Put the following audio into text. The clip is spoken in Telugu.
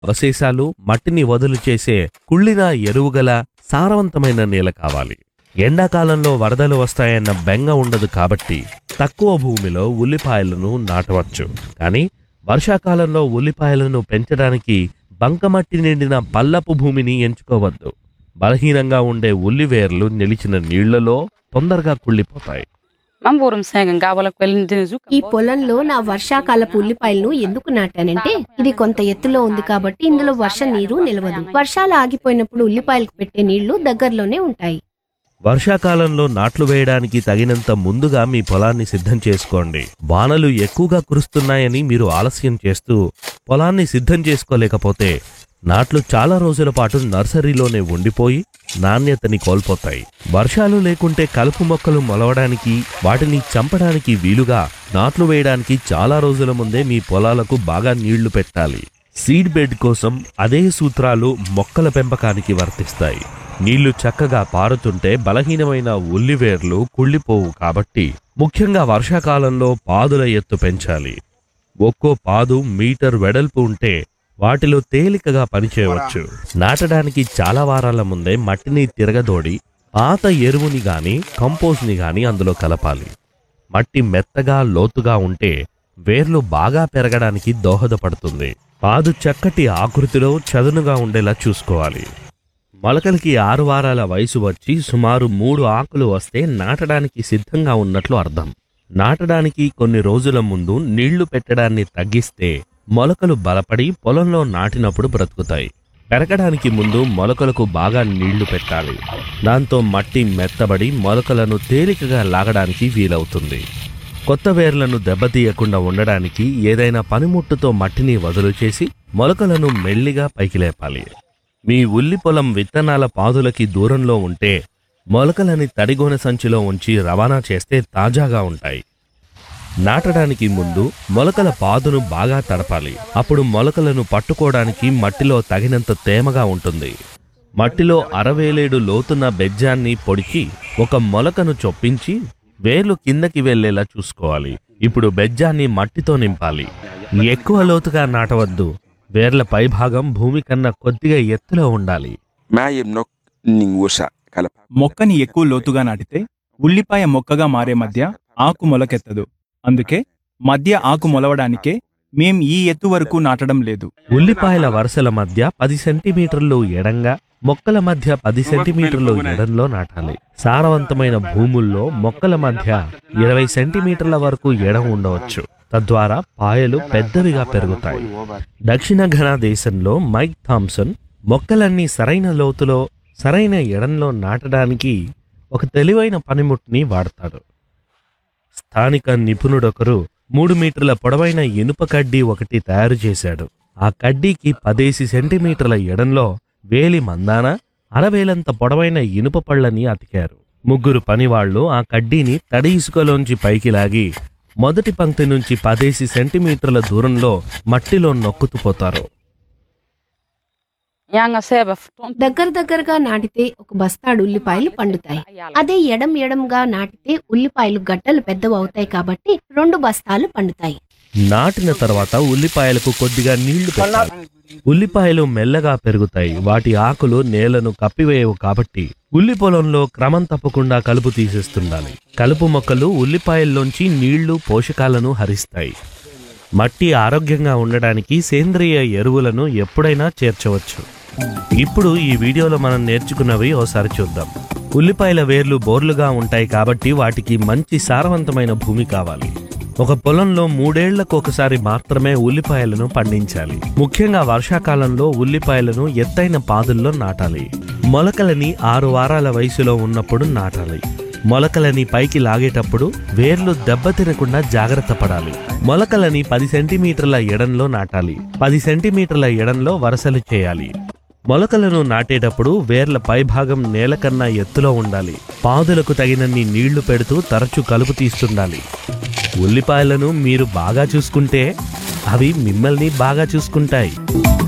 అవశేషాలు మట్టిని వదులు చేసే కుళ్ళిన ఎరువుగల సారవంతమైన నేల కావాలి. ఎండాకాలంలో వరదలు వస్తాయన్న బెంగ ఉండదు కాబట్టి తక్కువ భూమిలో ఉల్లిపాయలను నాటవచ్చు. కానీ వర్షాకాలంలో ఉల్లిపాయలను పెంచడానికి బంకమట్టి నిండిన పల్లపు భూమిని ఎంచుకోవద్దు. బలహీనంగా ఉండే ఉల్లివేర్లు నిలిచిన నీళ్లలో తొందరగా కుళ్ళిపోతాయి. ఈ పొలంలో నా వర్షాకాలపు ఉల్లిపాయలను ఎందుకు నాటానంటే ఇది కొంత ఎత్తులో ఉంది కాబట్టి ఇందులో వర్ష నీరు నిలవదు. వర్షాలు ఆగిపోయినప్పుడు ఉల్లిపాయలకు పెట్టే నీళ్లు దగ్గరలోనే ఉంటాయి. వర్షాకాలంలో నాట్లు వేయడానికి తగినంత ముందుగా మీ పొలాన్ని సిద్ధం చేసుకోండి. వానలు ఎక్కువగా కురుస్తున్నాయని మీరు ఆలస్యం చేస్తూ పొలాన్ని సిద్ధం చేసుకోలేకపోతే నాట్లు చాలా రోజుల పాటు నర్సరీలోనే ఉండిపోయి నాణ్యతని కోల్పోతాయి. వర్షాలు లేకుంటే కలుపు మొక్కలు మొలవడానికి వాటిని చంపడానికి వీలుగా నాట్లు వేయడానికి చాలా రోజుల ముందే మీ పొలాలకు బాగా నీళ్లు పెట్టాలి. సీడ్ బెడ్ కోసం అదే సూత్రాలు మొక్కల పెంపకానికి వర్తిస్తాయి. నీళ్లు చక్కగా పారుతుంటే బలహీనమైన ఉల్లివేర్లు కుళ్ళిపోవు కాబట్టి ముఖ్యంగా వర్షాకాలంలో పాదుల ఎత్తు పెంచాలి. ఒక్కో పాదు మీటర్ వెడల్పు ఉంటే వాటిలో తేలికగా పనిచేయవచ్చు. నాటడానికి చాలా వారాల ముందే మట్టిని తిరగదోడి పాత ఎరువుని గాని కంపోస్ట్ని గాని అందులో కలపాలి. మట్టి మెత్తగా లోతుగా ఉంటే వేర్లు బాగా పెరగడానికి దోహదపడుతుంది. పాదు చక్కటి ఆకృతిలో చదునుగా ఉండేలా చూసుకోవాలి. మొలకలకి 6 వారాల వయసు వచ్చి సుమారు 3 ఆకులు వస్తే నాటడానికి సిద్ధంగా ఉన్నట్లు అర్థం. నాటడానికి కొన్ని రోజుల ముందు నీళ్లు పెట్టడాన్ని తగ్గిస్తే మొలకలు బలపడి పొలంలో నాటినప్పుడు బ్రతుకుతాయి. పెరగడానికి ముందు మొలకలకు బాగా నీళ్లు పెట్టాలి. దాంతో మట్టి మెత్తబడి మొలకలను తేలికగా లాగడానికి వీలవుతుంది. కొత్త వేర్లను దెబ్బతీయకుండా ఉండడానికి ఏదైనా పనిముట్టుతో మట్టిని వదులు చేసి మొలకలను మెల్లిగా పైకి లేపాలి. మీ ఉల్లి పొలం విత్తనాల పాదులకి దూరంలో ఉంటే మొలకలని తడిగోనె సంచిలో ఉంచి రవాణా చేస్తే తాజాగా ఉంటాయి. నాటడానికి ముందు మొలకల పాదును బాగా తడపాలి. అప్పుడు మొలకలను పట్టుకోవడానికి మట్టిలో తగినంత తేమగా ఉంటుంది. మట్టిలో 60 లోతున్న బెజ్జాన్ని పొడిచి ఒక మొలకను చొప్పించి వేర్లు కిందకి వెళ్లేలా చూసుకోవాలి. ఇప్పుడు బెజ్జాన్ని మట్టితో నింపాలి. ఎక్కువ లోతుగా నాటవద్దు. వేర్ల పైభాగం భూమి కన్నా కొద్దిగా ఎత్తులో ఉండాలి. మొక్కని ఎక్కువ లోతుగా నాటితే ఉల్లిపాయ మొక్కగా మారే మధ్య ఆకు మొలకెత్తదు. అందుకే మధ్య ఆకు మొలవడానికే మేం ఈ ఎత్తు వరకు నాటడం లేదు. ఉల్లిపాయల వరుసల మధ్య 10 సెంటీమీటర్లు ఎడంగా, మొక్కల మధ్య 10 సెంటీమీటర్లు ఎడంలో నాటాలి. సారవంతమైన భూముల్లో మొక్కల మధ్య 20 సెంటీమీటర్ల వరకు ఎడం ఉండవచ్చు. తద్వారా పాయలు పెద్దవిగా పెరుగుతాయి. దక్షిణ ఘనా దేశంలో మైక్ థామ్సన్ మొక్కలన్నీ సరైన లోతులో సరైన ఎడంలో నాటడానికి ఒక తెలివైన పనిముట్టుని వాడతాడు. స్థానిక నిపుణుడొకరు 3 మీటర్ల పొడవైన ఇనుప కడ్డీ ఒకటి తయారు చేశాడు. ఆ కడ్డీకి 10 సెంటీమీటర్ల ఎడంలో వేలి మందాన అరవేలంత పొడవైన ఇనుప పళ్ళని అతికారు. 3 పనివాళ్లు ఆ కడ్డీని తడి ఇసుకలోంచి పైకి లాగి మొదటి పంక్తి నుంచి 10 సెంటీమీటర్ల దూరంలో మట్టిలో నొక్కుతుపోతారు. దగ్గరగా నాటితే ఒక బస్తాడు ఉల్లిపాయలు పండుతాయి. అదే ఎడంగా నాటితే ఉల్లిపాయలు గడ్డలు పెద్దవి అవుతాయి కాబట్టి 2 బస్తాలు పండుతాయి. నాటిన తర్వాత ఉల్లిపాయలకు కొద్దిగా నీళ్లు పెట్టాలి. ఉల్లిపాయలు మెల్లగా పెరుగుతాయి. వాటి ఆకులు నేలను కప్పివేయవు కాబట్టి ఉల్లి పొలంలో క్రమం తప్పకుండా కలుపు తీసేస్తుండాలి. కలుపు మొక్కలు ఉల్లిపాయల్లోంచి నీళ్లు పోషకాలను హరిస్తాయి. మట్టి ఆరోగ్యంగా ఉండడానికి సేంద్రియ ఎరువులను ఎప్పుడైనా చేర్చవచ్చు. ఇప్పుడు ఈ వీడియోలో మనం నేర్చుకున్నవి ఓసారి చూద్దాం. ఉల్లిపాయల వేర్లు బోర్లుగా ఉంటాయి కాబట్టి వాటికి మంచి సారవంతమైన భూమి కావాలి. ఒక పొలంలో 3 ఏళ్లకు ఒకసారి మాత్రమే ఉల్లిపాయలను పండించాలి. ముఖ్యంగా వర్షాకాలంలో ఉల్లిపాయలను ఎత్తైన పాదుల్లో నాటాలి. మొలకలని 6 వారాల వయసులో ఉన్నప్పుడు నాటాలి. మొలకలని పైకి లాగేటప్పుడు వేర్లు దెబ్బతినకుండా జాగ్రత్త పడాలి. మొలకలని 10 సెంటీమీటర్ల ఎడంలో నాటాలి. 10 సెంటీమీటర్ల ఎడంలో వరసలు చేయాలి. మొలకలను నాటేటప్పుడు వేర్ల పైభాగం నేల కన్నా ఎత్తులో ఉండాలి. పాదులకు తగినన్ని నీళ్లు పెడుతూ తరచూ కలుపు తీస్తుండాలి. ఉల్లిపాయలను మీరు బాగా చూసుకుంటే అవి మిమ్మల్ని బాగా చూసుకుంటాయి.